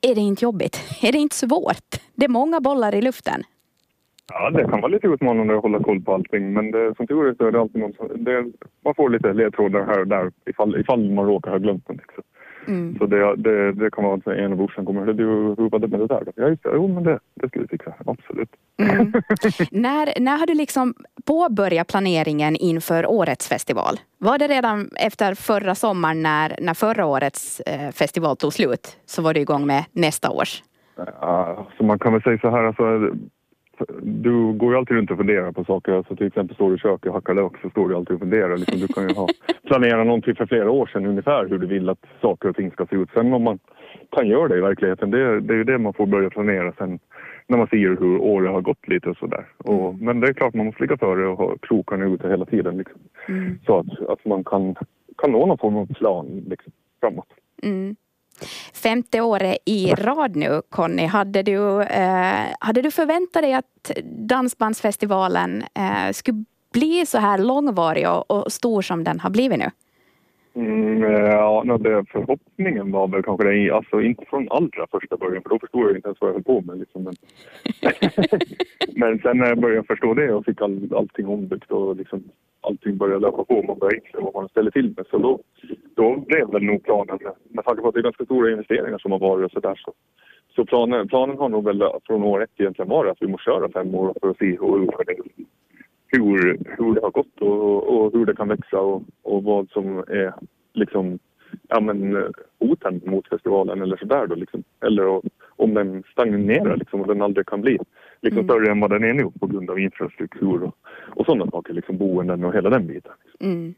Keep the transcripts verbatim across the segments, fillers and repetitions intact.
Är det inte jobbigt? Är det inte svårt? Det är många bollar i luften. Ja, det kan vara lite utmanande att hålla koll på allting. Men det, som tur är så är det alltid någon som, det, man får lite ledtrådar här och där ifall, ifall man råkar ha glömt den. Liksom. Mm. Så det, det, det kan vara att en av brorsan kommer att du ropade med det där. Ja, just det. Jo, men det, det ska vi fixa. Absolut. Mm. när, när har du liksom påbörjat planeringen inför årets festival? Var det redan efter förra sommaren när, när förra årets eh, festival tog slut så var du igång med nästa års? Ja, så man kan väl säga så här, alltså, du går ju alltid runt och funderar på saker. Alltså, till exempel står du i köket och hackar lök så står du alltid och funderar. Liksom, du kan ju ha planera någonting för flera år sedan ungefär hur du vill att saker och ting ska se ut. Sen om man kan göra det i verkligheten, det, det är ju det man får börja planera sen när man ser hur året har gått lite och sådär. Och, men det är klart man måste ligga före och ha krokarna ute hela tiden. Liksom. Mm. Så att, att man kan, kan nå någon form av plan liksom, framåt. Mm. Femte året i rad nu, Conny. Hade du, eh, hade du förväntat dig att Dansbandsfestivalen eh, skulle bli så här långvarig och, och stor som den har blivit nu? Mm, ja, no, det förhoppningen var väl kanske det, alltså inte från allra första början, för då förstod jag inte ens vad jag höll på med. Liksom. Men, men sen när jag började förstå det och fick all, allting ombyggt och liksom, allting började löpa på och man började inse vad man ställer till med. Så då, då blev väl nog planen, med tanke på att det är ganska stora investeringar som har varit och sådär. Så, så planen, planen har nog väl från år ett egentligen varit att vi måste köra fem år för att se hur, hur, hur det har gått och, och hur det kan växa och, och vad som är liksom, ja, men, hoten mot festivalen eller sådär då liksom. Eller och, om den stagnerar liksom och den aldrig kan bli liksom mm. större än vad den är nu på grund av infrastruktur och, och sådana saker, liksom boenden och hela den biten. Mm.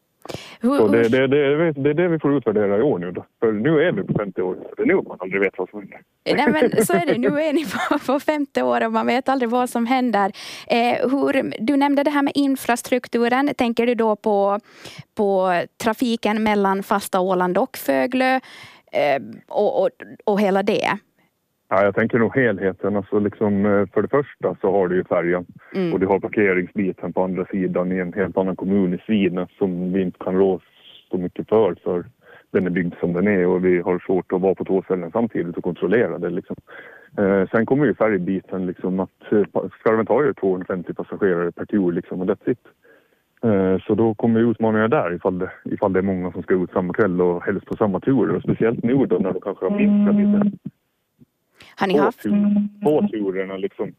Så det, det, det, det är det vi får utvärdera i år nu då. För nu är vi på femtio år. Det är nu man aldrig vet vad som händer. Nej, men så är det. Nu är ni på, på femtio år och man vet aldrig vad som händer. Eh, hur, du nämnde det här med infrastrukturen. Tänker du då på, på trafiken mellan fasta Åland och Föglö eh, och, och, och hela det? Ja, jag tänker nog helheten. Alltså liksom, för det första så har du ju färjan. Mm. Och du har parkeringsbiten på andra sidan i en helt annan kommun i Svine som vi inte kan rå så mycket för. För den är byggd som den är och vi har svårt att vara på två ställen samtidigt och kontrollera det. Liksom. Eh, sen kommer ju färgbiten liksom att skarven tar ju tvåhundrafemtio passagerare per tur liksom, och that's it. Eh, så då kommer utmaningar där ifall det, ifall det är många som ska ut samma kväll och helst på samma turer. Och speciellt nu då när de kanske har minskat lite. Har ni haft... På turerna liksom.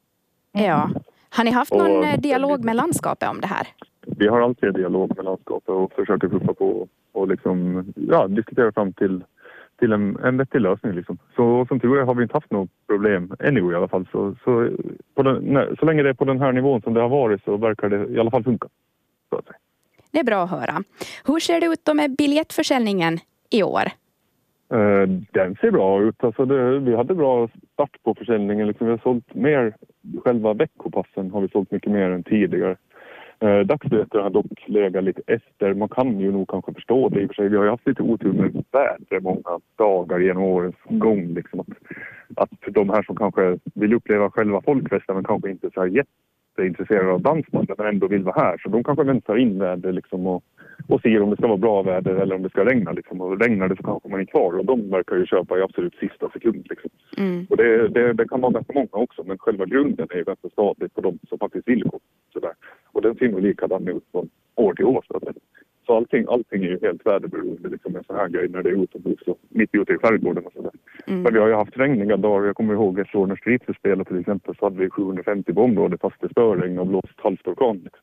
Ja. Har ni haft någon och, dialog med landskapet om det här? Vi har alltid dialog med landskapet och försöker puffa på och liksom, ja, diskutera fram till, till en, en vettig lösning. Liksom. Så som tur är har vi inte haft något problem ännu i alla fall. Så, så, på den, nej, så länge det är på den här nivån som det har varit så verkar det i alla fall funka. Så att säga. Det är bra att höra. Hur ser det ut då med biljettförsäljningen i år? Uh, den ser bra ut. Alltså det, vi hade bra start på försäljningen. Liksom vi har sålt mer, själva veckopassen har vi sålt mycket mer än tidigare. Uh, dagsbiljetter har dock legat lite efter. Man kan ju nog kanske förstå det i och för sig. Vi har ju haft lite otur med väder många dagar genom årens gång. Liksom att, att de här som kanske vill uppleva själva folkfesten men kanske inte så här jätteintresserade av dansbanden men ändå vill vara här. Så de kanske väntar in väder liksom och och ser om det ska vara bra väder eller om det ska regna. Liksom. Och regnar det så kanske man är kvar. Och de verkar ju köpa i absolut sista sekund. Liksom. Mm. Och det, det, det kan vara ganska många också. Men själva grunden är ju ganska stadigt på de som faktiskt vill gå. Sådär. Och den ser nog likadan ut från år till år. Så, så allting, allting är ju helt väderberoende. Liksom, en sån här grej när det är utomhus och mitt ute i skärgården och sådär. Mm. Men vi har ju haft regniga dagar. Jag kommer ihåg ett år när Street spelade till exempel så hade vi sjuhundrafemtio på området fast det spöregn och blåst halvstorkan. Liksom.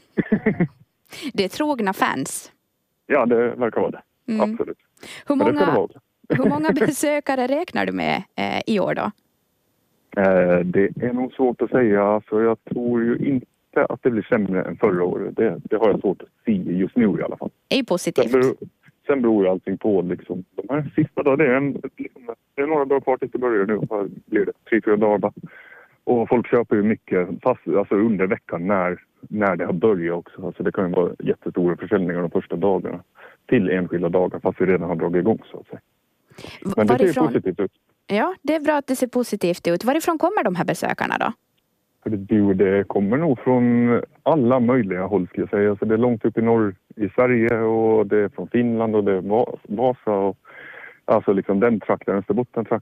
Det är trogna fans. Ja, det verkar vara det. Mm. Absolut. Hur många, hur många besökare räknar du med eh, i år då? Eh, det är nog svårt att säga. För jag tror ju inte att det blir sämre än förra året. Det, det har jag svårt att se just nu i alla fall. Det är positivt. Sen beror, sen beror ju allting på liksom. De här sista dagarna, det är, en, liksom, det är några dagar kvar tills det börjar nu. Här blir det tre, fyra dagar. Och folk köper ju mycket fast, alltså under veckan när, när det har börjat också. Alltså det kan ju vara jättestora försäljningar de första dagarna till enskilda dagar fast vi redan har dragit igång så att säga. Men det Varifrån... ser positivt ut. Ja, det är bra att det ser positivt ut. Varifrån kommer de här besökarna då? Det, det kommer nog från alla möjliga håll ska jag säga. Alltså det är långt upp i norr i Sverige och det är från Finland och det är Vasa och alltså liksom den trakten, Österbotten-trakten